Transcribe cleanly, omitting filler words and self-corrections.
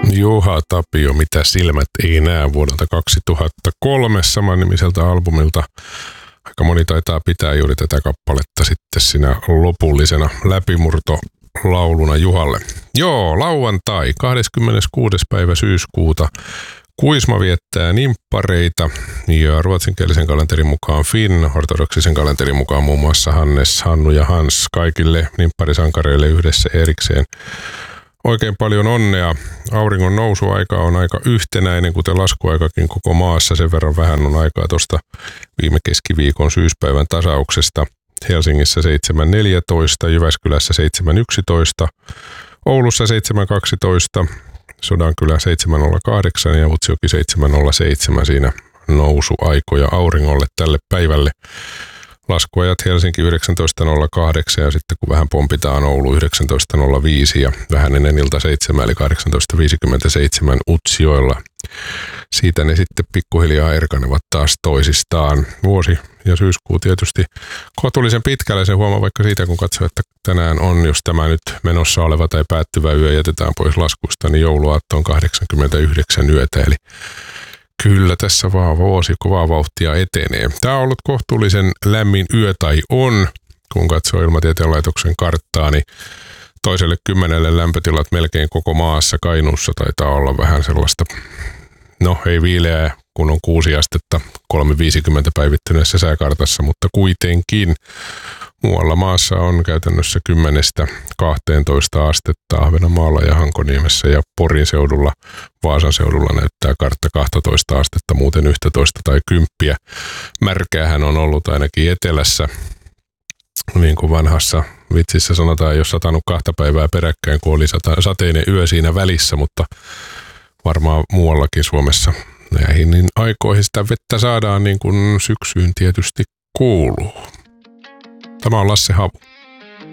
Juha Tapio, mitä silmät ei näe vuodelta 2003 samannimiseltä albumilta. Aika moni taitaa pitää juuri tätä kappaletta sitten siinä lopullisena läpimurtolauluna Juhalle. Joo, lauantai, 26. päivä syyskuuta. Kuisma viettää nimppareita ja ruotsinkielisen kalenterin mukaan Finn, ortodoksisen kalenterin mukaan muun muassa Hannes, Hannu ja Hans, kaikille nimpparisankareille yhdessä erikseen. Oikein paljon onnea. Auringon nousuaika on aika yhtenäinen, kuten laskuaikakin koko maassa. Sen verran vähän on aikaa tuosta viime keskiviikon syyspäivän tasauksesta. Helsingissä 7.14, Jyväskylässä 7.11, Oulussa 7.12, Sodankylä 7.08 ja Utsjoki 7.07 siinä nousuaikoja auringolle tälle päivälle. Laskuajat Helsinki 19.08 ja sitten kun vähän pompitaan Oulu 19.05 ja vähän ennen ilta 7 eli 18.57 Utsjoella. Siitä ne sitten pikkuhiljaa erkanevat taas toisistaan. Vuosi ja syyskuu tietysti kohtuullisen pitkälle, se huomaa vaikka siitä kun katsoo, että tänään on, jos tämä nyt menossa oleva tai päättyvä yö jätetään pois laskusta, niin jouluaatto on 89 yötä, eli kyllä tässä vaan vuosi kovaa vauhtia etenee. Tämä on ollut kohtuullisen lämmin yö tai on, kun katsoo Ilmatieteen laitoksen karttaa, niin toiselle 10 lämpötilat melkein koko maassa. Kainuussa taitaa olla vähän sellaista, no ei viileää, kun on 6 astetta 3,50 päivittyneessä sääkartassa, mutta kuitenkin muualla maassa on käytännössä 10-12 astetta Ahvenanmaalla ja Hankoniemessä ja Porin seudulla, Vaasan seudulla näyttää kartta 12 astetta, muuten 11 tai 10. Märkäähän on ollut ainakin etelässä, niin kuin vanhassa vitsissä sanotaan, ei ole satanut 2 päivää peräkkäin, kun oli sateinen yö siinä välissä, mutta varmaan muuallakin Suomessa näihin niin aikoihin sitä vettä saadaan niin kuin syksyyn tietysti kuuluu. Tämä on Lasse Havu.